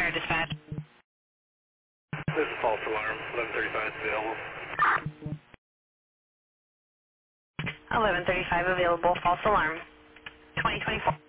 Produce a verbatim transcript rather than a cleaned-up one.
Center Dispatch. This is false alarm. eleven thirty-five is available. eleven thirty-five available, false alarm. twenty twenty-four.